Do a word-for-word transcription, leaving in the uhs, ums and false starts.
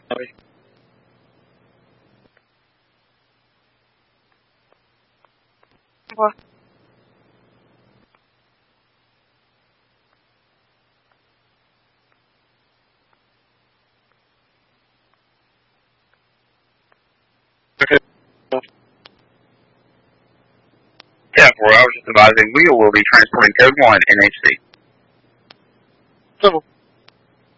What? Yeah, four hours just advising Wheel will be transporting code one N H C. Double.